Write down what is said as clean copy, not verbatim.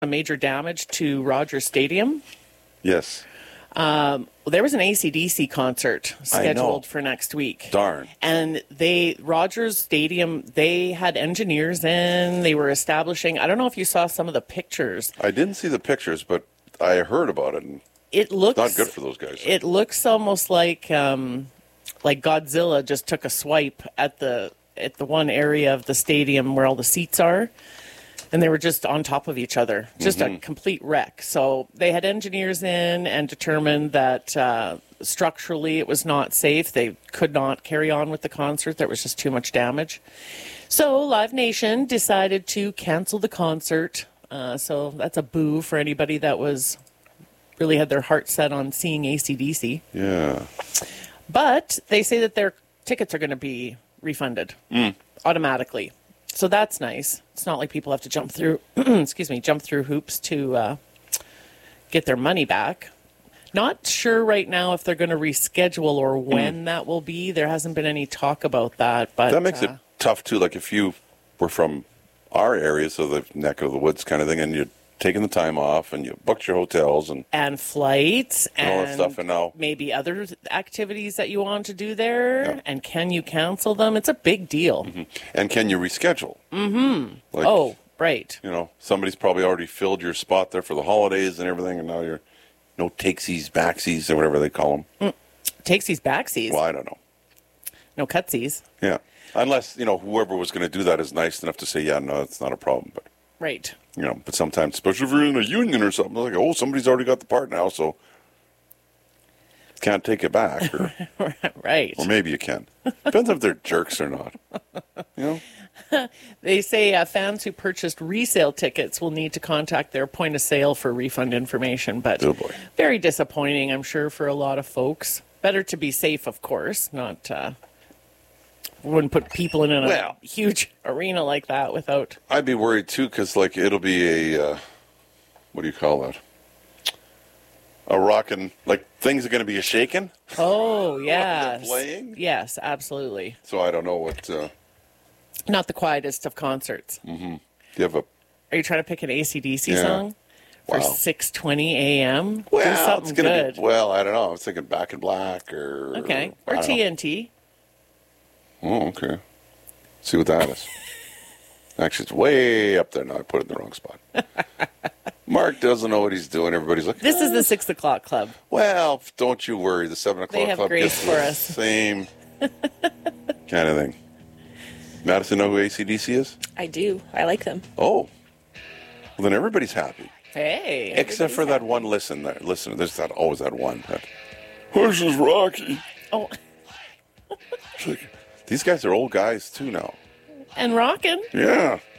major damage to Rogers Stadium. Yes. There was an AC/DC concert scheduled for next week. Darn. And Rogers Stadium, they had engineers in. They were establishing. I don't know if you saw some of the pictures. I didn't see the pictures, but I heard about it. And it looks not good for those guys. It looks almost like Godzilla just took a swipe at the one area of the stadium where all the seats are. And they were just on top of each other, just a complete wreck. So they had engineers in and determined that structurally it was not safe. They could not carry on with the concert. There was just too much damage. So Live Nation decided to cancel the concert. So that's a boo for anybody that really had their heart set on seeing AC/DC. Yeah. But they say that their tickets are going to be refunded automatically. So that's nice. It's not like people have to jump through, jump through hoops to get their money back. Not sure right now if they're going to reschedule or when that will be. There hasn't been any talk about that. But that makes it tough too. Like if you were from our area, so the neck of the woods kind of thing, and you're taking the time off and you booked your hotels and flights and all that stuff, and now maybe other activities that you want to do there. Yeah. And can you cancel them? It's a big deal. And can you reschedule? Like, right. Somebody's probably already filled your spot there for the holidays and everything, and now you're no takesies, backsies, or whatever they call them. Takesies, backsies? Well, I don't know. No cutsies. Yeah. Unless, whoever was going to do that is nice enough to say, yeah, no, it's not a problem. But right. But sometimes, especially if you're in a union or something, like, oh, somebody's already got the part now, so can't take it back. Or, right. Or maybe you can. Depends if they're jerks or not. They say fans who purchased resale tickets will need to contact their point of sale for refund information. But very disappointing, I'm sure, for a lot of folks. Better to be safe, of course, not... wouldn't put people in a huge arena like that without... I'd be worried, too, because, it'll be a... what do you call that? A rockin'... things are going to be a shaking? Oh, yes. Playing? Yes, absolutely. So I don't know what... Not the quietest of concerts. Mm-hmm. Do you have a... Are you trying to pick an AC/DC song? For 6:20 a.m.? Well, do something good. I don't know. I was thinking Back in Black or... Okay. Or TNT. Oh, okay. See what that is. Actually, it's way up there now. I put it in the wrong spot. Mark doesn't know what he's doing. Everybody's like, this is the 6 o'clock club. Well, don't you worry. The 7 o'clock club gets for us. Same kind of thing. Madison, know who AC/DC is? I do. I like them. Oh. Well, then everybody's happy. Hey. Except for that one listener. There's always that one. This is Rocky. Oh. These guys are old guys, too, now. And rockin'. Yeah.